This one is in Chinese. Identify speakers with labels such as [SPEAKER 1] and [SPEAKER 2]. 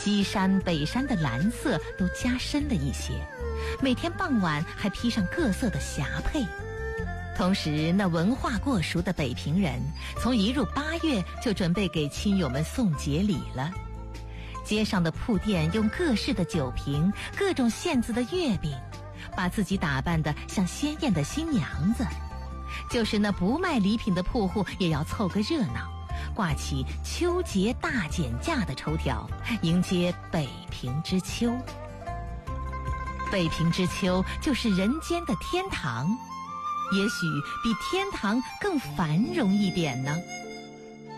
[SPEAKER 1] 西山北山的蓝色都加深了一些，每天傍晚还披上各色的霞帔。同时，那文化过熟的北平人，从一入8月就准备给亲友们送节礼了。街上的铺店用各式的酒瓶、各种馅子的月饼，把自己打扮得像鲜艳的新娘子。就是那不卖礼品的铺户，也要凑个热闹，挂起秋节大减价的绸条，迎接北平之秋。北平之秋就是人间的天堂，也许比天堂更繁荣一点呢。